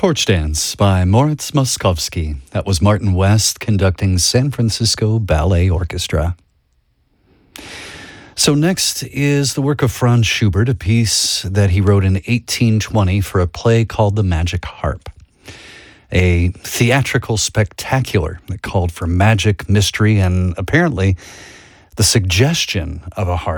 Torch Dance by Moritz Moskowski. That was Martin West conducting San Francisco Ballet Orchestra. So next is the work of Franz Schubert, a piece that he wrote in 1820 for a play called The Magic Harp, a theatrical spectacular that called for magic, mystery, and apparently the suggestion of a harp.